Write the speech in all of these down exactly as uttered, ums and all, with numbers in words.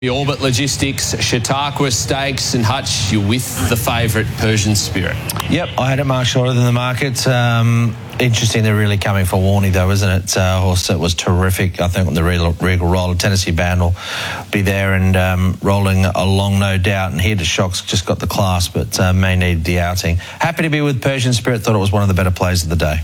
The Orbit Logistics, Chautauqua Stakes, and Hutch, you're with the favourite Persian Spirit. Yep, I had it marked shorter than the market. Um, interesting, they're really coming for Warney though, isn't it? Uh, horse that was terrific. I think on the Regal, Regal roll, Tennessee Bound will be there and um, rolling along, no doubt. And Here to Shock's just got the class, but uh, may need the outing. Happy to be with Persian Spirit. Thought it was one of the better plays of the day.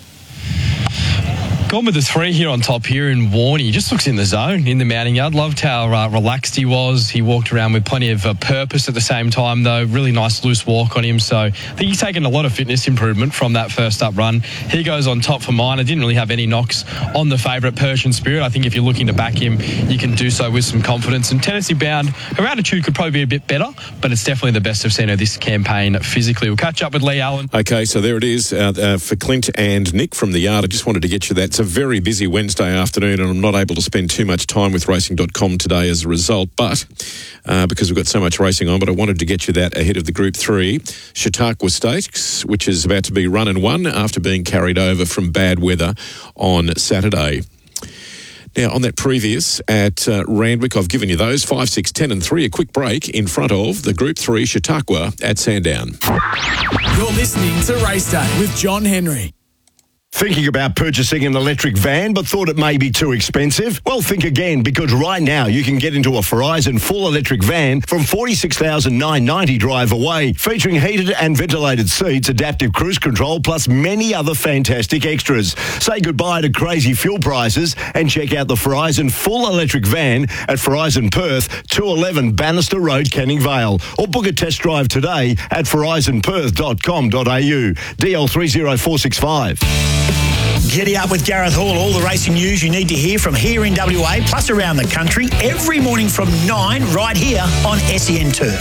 Gone with the three here on top here in Warney. He just looks in the zone in the mounting yard. Loved how uh, relaxed he was. He walked around with plenty of uh, purpose at the same time, though. Really nice loose walk on him. So I think he's taken a lot of fitness improvement from that first up run. He goes on top for mine. I didn't really have any knocks on the favourite Persian Spirit. I think if you're looking to back him, you can do so with some confidence. And Tennessee Bound, her attitude could probably be a bit better, but it's definitely the best I've seen her this campaign physically. We'll catch up with Lee Allen. Okay, so there it is uh, uh, for Clint and Nick from the yard. I just wanted to get you that. It's a very busy Wednesday afternoon, and I'm not able to spend too much time with racing dot com today as a result, but uh, because we've got so much racing on, but I wanted to get you that ahead of the Group three Chautauqua Stakes, which is about to be run and won after being carried over from bad weather on Saturday. Now, on that previous at uh, Randwick, I've given you those, five, six, ten and three, a quick break in front of the Group three Chautauqua at Sandown. You're listening to Race Day with John Henry. Thinking about purchasing an electric van but thought it may be too expensive? Well, think again, because right now you can get into a Verizon full electric van from forty-six thousand nine hundred ninety dollars drive away, featuring heated and ventilated seats, adaptive cruise control, plus many other fantastic extras. Say goodbye to crazy fuel prices and check out the Verizon full electric van at Verizon Perth, two eleven Bannister Road, Canning Vale, or book a test drive today at verizon perth dot com dot a u. D L three zero four six five. Giddy up with Gareth Hall. All the racing news you need to hear from here in W A, plus around the country, every morning from nine, right here on S E N Turf.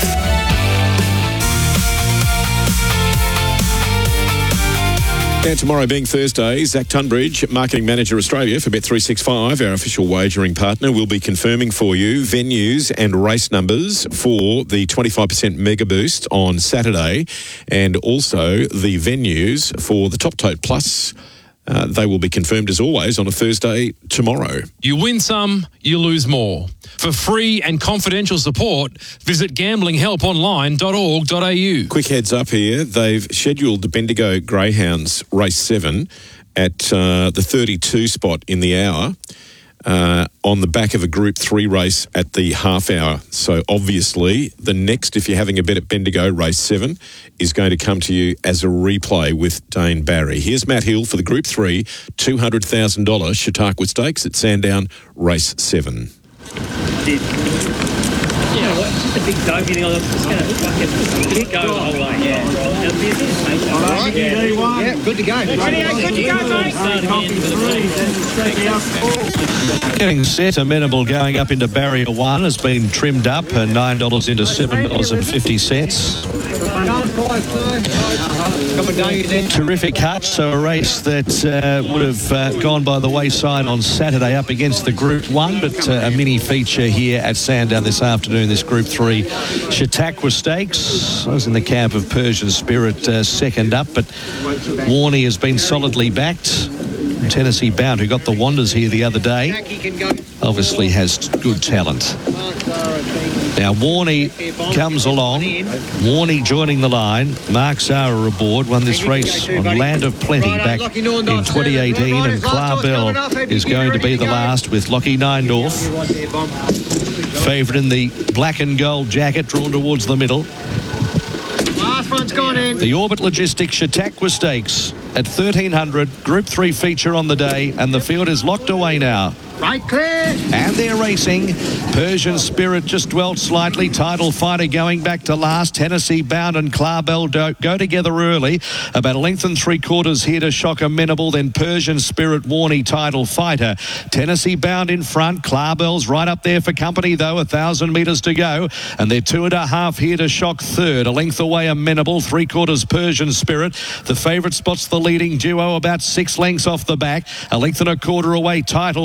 And tomorrow being Thursday, Zach Tunbridge, Marketing Manager Australia for Bet three sixty-five, our official wagering partner, will be confirming for you venues and race numbers for the twenty-five percent Mega Boost on Saturday, and also the venues for the Top Tote Plus. Uh, they will be confirmed as always on a Thursday tomorrow. You win some, you lose more. For free and confidential support, visit gambling help online dot org dot a u. Quick heads up here, they've scheduled the Bendigo Greyhounds race seven at uh, the thirty-two spot in the hour. Uh, on the back of a Group three race at the half hour. So obviously the next, if you're having a bet at Bendigo, race seven, is going to come to you as a replay with Dane Barry. Here's Matt Hill for the Group three two hundred thousand dollars Chautauqua Stakes at Sandown, race seven. You know what? Just a big dog getting on the. It's going to fucking keep going the whole way. Yeah. All right. Yeah. Yeah. Good to go. Good to go, mate. Getting set, Amenable going up into barrier one has been trimmed up, and nine dollars into seven dollars and fifty cents. Terrific Hutch, so a race that uh, would have uh, gone by the wayside on Saturday up against the Group one, but uh, a mini feature here at Sandown this afternoon, this Group three Chautauqua Stakes. I was in the camp of Persian Spirit uh, second up, but Warney has been solidly backed. Tennessee Bound, who got the Wonders here the other day, obviously has good talent. Now Warney comes along. Warney joining the line. Mark Zara aboard, won this race on Land of Plenty back in twenty eighteen, and Clar Bell is going to be the last with Lockie Neindorf. Favourite in the black and gold jacket, drawn towards the middle. Last one's gone in. The Orbit Logistics Chautauqua Stakes at thirteen hundred, Group three feature on the day, and the field is locked away now. Right clear. And they're racing. Persian Spirit just dwelt slightly. Title Fighter going back to last. Tennessee Bound and Clar Bell do- go together early. About a length and three quarters here to Shock Amenable. Then Persian Spirit, Warney, Title Fighter. Tennessee Bound in front. Clar Bell's right up there for company though. A thousand metres to go. And they're two and a half here to Shock third. A length away Amenable. Three quarters Persian Spirit. The favourite spot's the leading duo, about six lengths off the back. A length and a quarter away Title Fighter.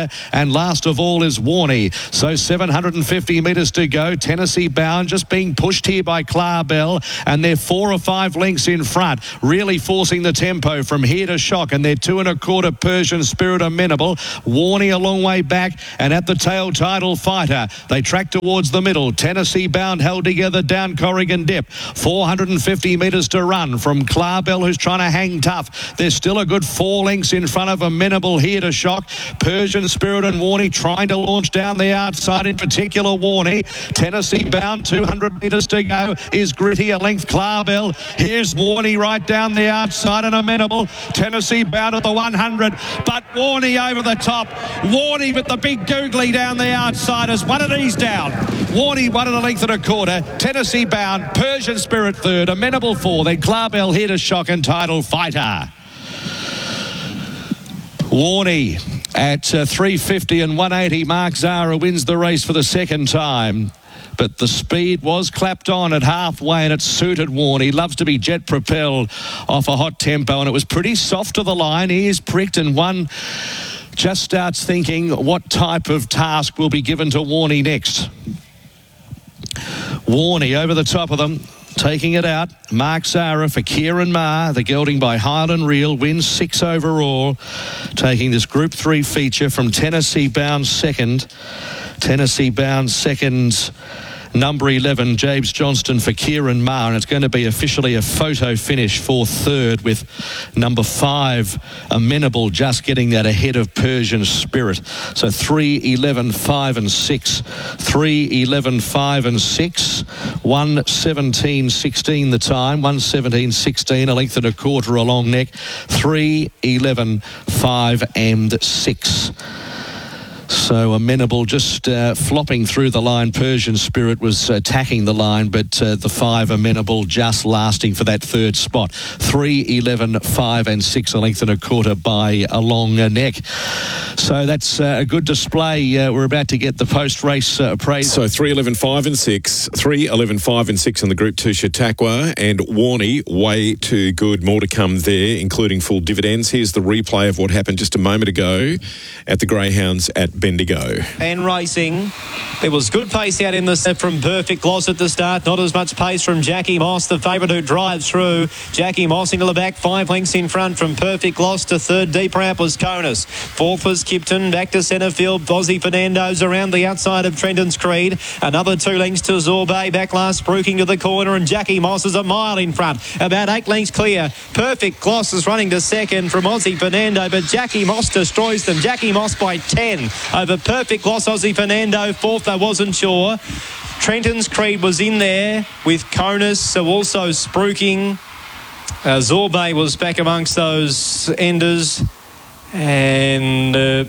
quarter. And last of all is Warney. So seven hundred fifty metres to go. Tennessee Bound just being pushed here by Clarbell, and they're four or five lengths in front, really forcing the tempo from here to Shock, and they're two and a quarter Persian Spirit Amenable. Warney a long way back, and at the tail Title Fighter. They track towards the middle. Tennessee Bound held together down Corrigan Dip. four hundred fifty metres to run from Clarbell, who's trying to hang tough. There's still a good four lengths in front of Amenable here to Shock. Persian Spirit and Warney trying to launch down the outside, in particular Warney. Tennessee Bound, two hundred metres to go, is Gritty a length Clarbell. Here's Warney right down the outside and Amenable. Tennessee Bound at the one hundred, but Warney over the top. Warney with the big googly down the outside as one of these down. Warney one and a length and a quarter. Tennessee Bound, Persian Spirit third, Amenable four, then Clarbell here to Shock and Title Fighter. Warney at uh, three fifty and one eighty. Mark Zara wins the race for the second time. But the speed was clapped on at halfway and it suited Warney. Loves to be jet propelled off a hot tempo, and it was pretty soft to the line. Ears pricked, and one just starts thinking what type of task will be given to Warney next. Warney over the top of them, taking it out. Mark Zara for Kieran Maher. The gelding by Highland Reel wins six overall, taking this Group three feature from Tennessee Bound second. Tennessee Bound second, number eleven, James Johnston for Kieran Maher, and it's going to be officially a photo finish for third, with number five, Amenable, just getting that ahead of Persian Spirit. So three, eleven, five and six. three, eleven, five and six. one seventeen sixteen the time. one seventeen sixteen, a length and a quarter along neck. three, eleven, five and six. So Amenable just uh, flopping through the line. Persian Spirit was attacking the line, but uh, the five Amenable just lasting for that third spot. three, eleven, five and six, a length and a quarter by a long uh, neck. So that's uh, a good display. Uh, we're about to get the post-race uh, appraisal. So three, eleven, five and six. three, eleven, five and six in the Group two Chautauqua, and Warney way too good. More to come there, including full dividends. Here's the replay of what happened just a moment ago at the Greyhounds at Bendigo. And racing. There was good pace out in the set from Perfect Gloss at the start. Not as much pace from Jackie Moss, the favourite who drives through. Jackie Moss into the back, five lengths in front from Perfect Gloss to third. Deeper out was Conus. Fourth was Kipton. Back to centre field. Bozzy Fernando's around the outside of Trenton's Creed. Another two lengths to Zorbe. Back last, Spruiking to the corner, and Jackie Moss is a mile in front. About eight lengths clear. Perfect Gloss is running to second from Ozzy Fernando, but Jackie Moss destroys them. Jackie Moss by ten over Perfect Gloss. Ozzy Fernando fourth, I wasn't sure. Trenton's Creed was in there with Conus, so also Spruiking. Uh, Zorbe was back amongst those enders, and uh,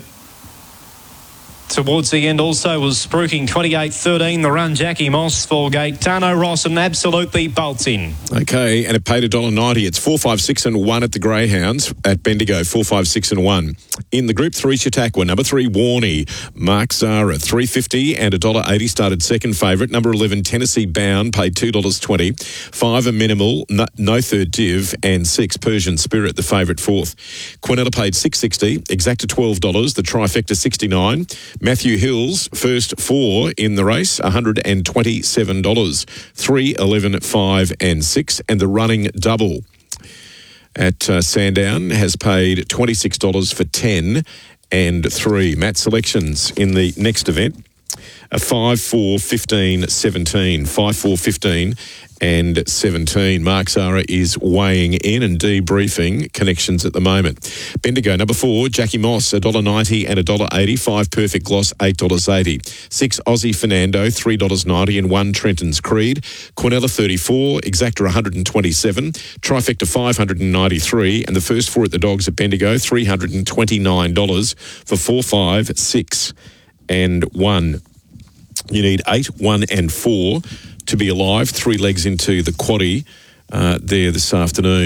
towards the end also was Spruiking. Twenty-eight thirteen the run. Jackie Moss for Gaetano Ross, and absolutely bolts in. Okay, and it paid one dollar ninety. It's four, five, six and one at the Greyhounds at Bendigo. four, five, six and one. In the Group three Chautauqua, number three Warney. Mark Zara, three fifty and one dollar eighty started second favourite. Number eleven Tennessee Bound paid two dollars twenty. five Amenable, no, no third div, and six Persian Spirit, the favourite fourth. Quinella paid six dollars sixty, Exacta twelve dollars, the trifecta sixty-nine dollars. Matthew Hills, first four in the race, one hundred twenty-seven dollars. three, eleven, five and six, and the running double at uh, Sandown has paid twenty-six dollars for ten and three. Matt Selections in the next event, a five, four, fifteen, seventeen. five, four, fifteen and seventeen. Mark Zara is weighing in and debriefing connections at the moment. Bendigo, number four, Jackie Moss, one dollar ninety and one dollar eighty. five Perfect Gloss, eight dollars eighty. six Ozzy Fernando, three dollars ninety, and one Trenton's Creed. Quinella, thirty-four, Exacta, one hundred twenty-seven, Trifecta, five hundred ninety-three, and the first four at the Dogs at Bendigo, three hundred twenty-nine dollars for four, five, six and one. You need eight, one and four to be alive. Three legs into the quaddie uh, there this afternoon.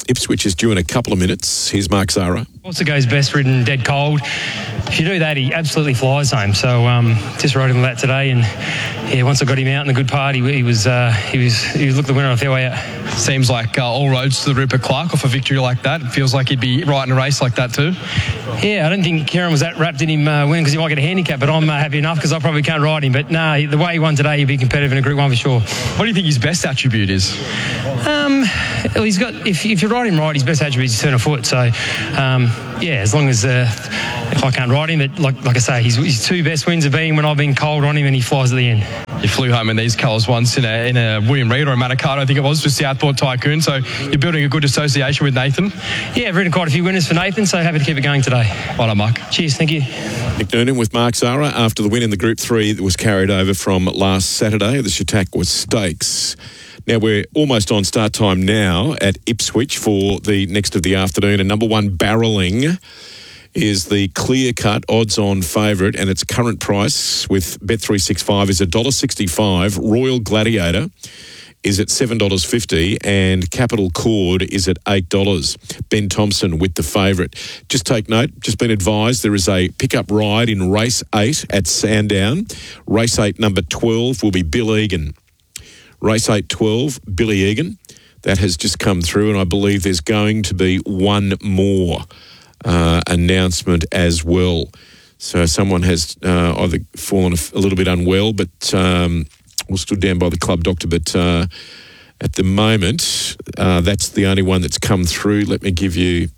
Ipswich is due in a couple of minutes. Here's Mark Zara. Also goes best ridden dead cold. If you do that, he absolutely flies home. So um, just rode him that today, and yeah, once I got him out in the good part, he, he was uh, he was he was looked the winner on a fair way out. Seems like uh, all roads to the Rupert Clark off a victory like that. It feels like he'd be right in a race like that too. Yeah, I don't think Kieran was that wrapped in him uh, winning because he might get a handicap, but I'm uh, happy enough because I probably can't ride him. But no, the way he won today, he'd be competitive in a Group One for sure. What do you think his best attribute is? Um, well, he's got if if you ride him right, his best attribute is turn a foot. So um, yeah, as long as uh, if I can't ride him, but like like I say, his, his two best wins have been when I've been cold on him and he flies at the end. You flew home in these colours once in a, in a William Reid or a Manikato, I think it was, for Southport Tycoon. So you're building a good association with Nathan. Yeah, I've ridden quite a few winners for Nathan, so happy to keep it going today. Well done, Mark. Cheers, thank you. Nick Noonan with Mark Zara after the win in the Group three that was carried over from last Saturday, the Chautauqua Stakes. Now, we're almost on start time now at Ipswich for the next of the afternoon. And number one, Barreling, is the clear-cut odds-on favourite, and its current price with Bet three sixty-five is one dollar sixty-five. Royal Gladiator is at seven dollars fifty, and Capital Chord is at eight dollars. Ben Thompson with the favourite. Just take note, just been advised, there is a pick-up ride in race eight at Sandown. Race eight, number twelve, will be Bill Egan. Race eight twelve, Billy Egan. That has just come through, and I believe there's going to be one more uh, announcement as well. So someone has uh, either fallen a, a little bit unwell, but um, was stood down by the club doctor. But uh, at the moment, uh, that's the only one that's come through. Let me give you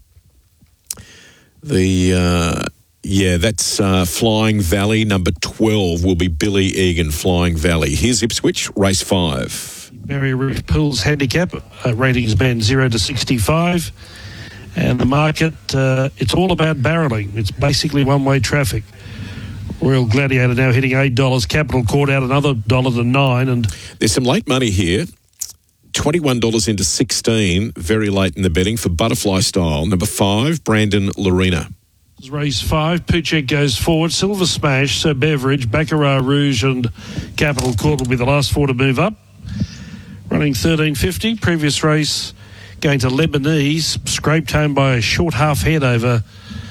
the... Uh, yeah, that's uh, Flying Valley. Number twelve will be Billy Egan, Flying Valley. Here's Ipswich, race five. Barrier Reef Pools handicap, uh, ratings band zero to sixty-five. And the market, uh, it's all about barrelling. It's basically one-way traffic. Royal Gladiator now hitting eight dollars. Capital Chord out another dollar to nine. And there's some late money here. twenty-one dollars into sixteen, very late in the betting for Butterfly Style. Number five, Brandon Lorena. Race five, Puchek goes forward. Silver Smash, Sir Beveridge, Baccarat Rouge and Capital Chord will be the last four to move up. Running thirteen fifty. Previous race going to Lebanese, scraped home by a short half head over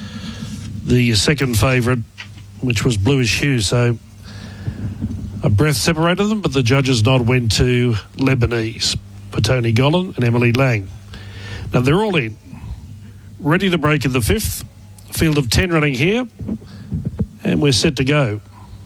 the second favourite, which was Bluish Hue. So a breath separated them, but the judges' nod went to Lebanese for Tony Gollan and Emily Lang. Now they're all in, ready to break in the fifth. Field of ten running here, and we're set to go.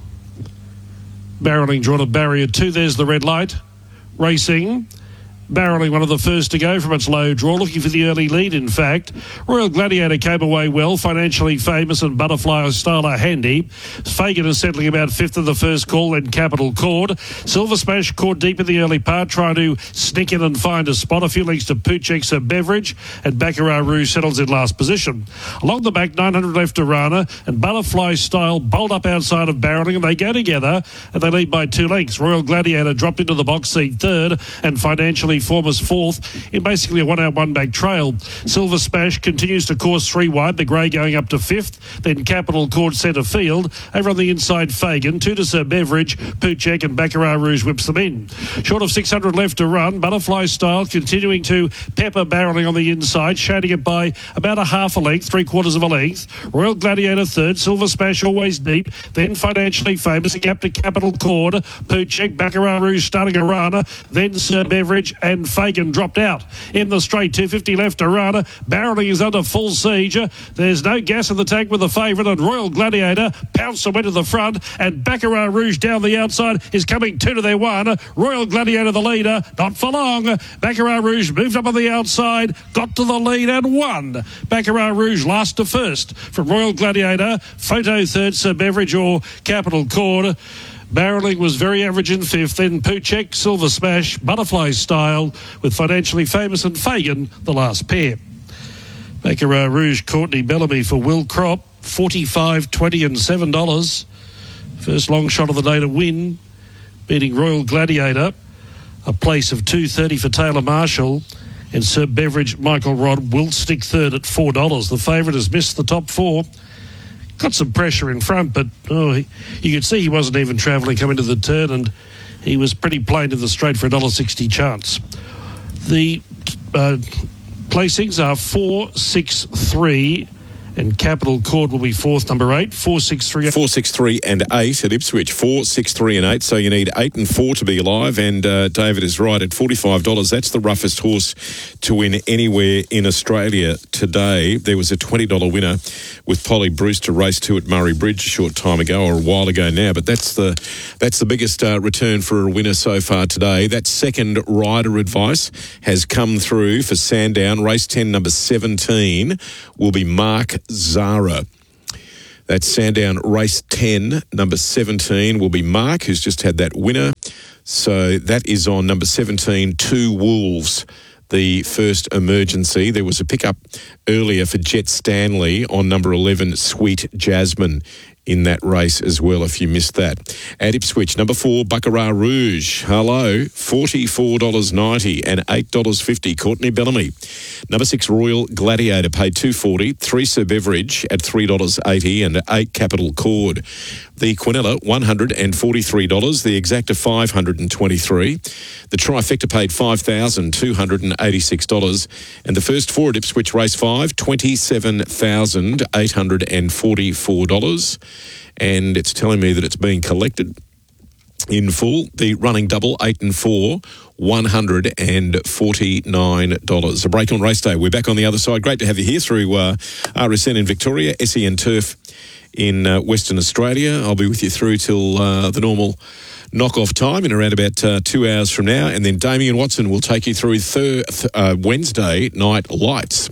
Barreling drawn at barrier two. There's the red light. Racing. Barreling one of the first to go from its low draw, looking for the early lead, in fact. Royal Gladiator came away well, Financially Famous and Butterfly Style are handy. Fagan is settling about fifth of the first call, then Capital Chord. Silver Smash caught deep in the early part, trying to sneak in and find a spot. A few lengths to Puchek, Sir Beveridge, and Baccarat Rouge settles in last position. Along the back, nine hundred left to Rana, and Butterfly Style bowled up outside of Barreling, and they go together, and they lead by two lengths. Royal Gladiator dropped into the box seat third, and Financially Famous fourth in basically a one-out, one-back trail. Silver Smash continues to course three wide, the grey going up to fifth, then Capital Chord centre field. Over on the inside, Fagan, two to Sir Beveridge, Puchek and Baccarat Rouge whips them in. Short of six hundred left to run, Butterfly Style continuing to pepper Barreling on the inside, shading it by about a half a length, three quarters of a length. Royal Gladiator third, Silver Smash always deep, then Financially Famous, a gap to Capital Chord, Puchek, Baccarat Rouge starting a runner, then Sir Beveridge and Fagan dropped out. In the straight, two fifty left to Rana. Barreling is under full siege. There's no gas in the tank with the favourite, and Royal Gladiator pounced and went to the front, and Baccarat Rouge down the outside is coming two to their one. Royal Gladiator the leader, not for long. Baccarat Rouge moved up on the outside, got to the lead and won. Baccarat Rouge last to first from Royal Gladiator. Photo third, Sir Beveridge or Capital Chord. Barreling was very average in fifth, then Puchek, Silver Smash, Butterfly Style, with Financially Famous and Fagan, the last pair. Baccarat Rouge, Courtney Bellamy for Will Crop, forty-five, twenty and seven dollars. First long shot of the day to win, beating Royal Gladiator. A place of two thirty for Taylor Marshall. And Sir Beveridge, Michael Rod will stick third at four dollars. The favourite has missed the top four. Got some pressure in front, but oh, he, you could see he wasn't even travelling coming to the turn, and he was pretty plain to the straight for a one dollar sixty chance. The uh, placings are four, six, three, and Capital Chord will be fourth, number eight. Four, six, three, four, six, three, and eight at Ipswich. Four, six, three, and eight. So you need eight and four to be alive. And uh, David is right at forty-five dollars. That's the roughest horse to win anywhere in Australia today. There was a twenty dollars winner with Polly Brewster race two at Murray Bridge a short time ago, or a while ago now. But that's the that's the biggest uh, return for a winner so far today. That second rider advice has come through for Sandown. Race ten, number seventeen, will be Mark Zara. That's Sandown race ten, number seventeen will be Mark, who's just had that winner. So that is on number seventeen, Two Wolves, the first emergency. There was a pickup earlier for Jet Stanley on number eleven, Sweet Jasmine, in that race as well, if you missed that. At Ipswich, number four, Baccarat Rouge. Hello, forty-four dollars ninety and eight dollars fifty, Courtney Bellamy. Number six, Royal Gladiator, paid two dollars forty. Three, Sir Beveridge at three dollars eighty and eight, Capital Chord. The Quinella, one hundred forty-three dollars. The Exacta, five hundred twenty-three dollars. The Trifecta paid five thousand two hundred eighty-six dollars. And the first four at Ipswich Race five, twenty-seven thousand eight hundred forty-four dollars. And it's telling me that it's being collected in full. The running double, eight and four, one hundred forty-nine dollars. A break on race day. We're back on the other side. Great to have you here through uh, R S N in Victoria, S E N Turf in uh, Western Australia. I'll be with you through till uh, the normal knock-off time in around about uh, two hours from now. And then Damien Watson will take you through thir- th- uh, Wednesday night lights.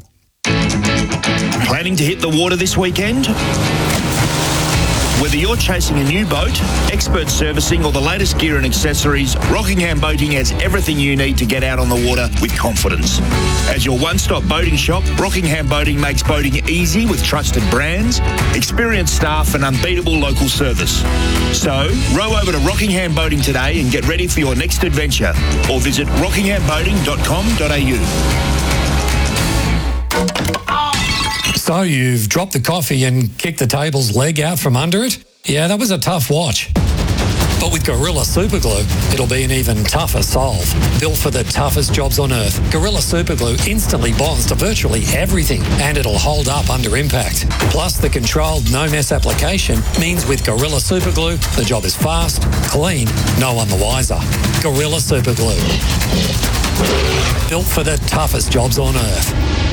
Planning to hit the water this weekend? Whether you're chasing a new boat, expert servicing, or the latest gear and accessories, Rockingham Boating has everything you need to get out on the water with confidence. As your one-stop boating shop, Rockingham Boating makes boating easy with trusted brands, experienced staff, and unbeatable local service. So, row over to Rockingham Boating today and get ready for your next adventure, or visit rockingham boating dot com dot a u. So you've dropped the coffee and kicked the table's leg out from under it? Yeah, that was a tough watch. But with Gorilla Superglue, it'll be an even tougher solve. Built for the toughest jobs on Earth, Gorilla Superglue instantly bonds to virtually everything, and it'll hold up under impact. Plus, the controlled no-mess application means with Gorilla Superglue, the job is fast, clean, no one the wiser. Gorilla Superglue. Built for the toughest jobs on Earth.